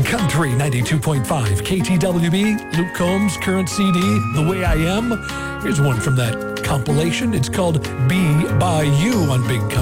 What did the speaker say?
Country 92.5 KTWB, Luke Combs' current CD, The Way I Am. Here's one from that compilation. It's called Be By You on Big Country.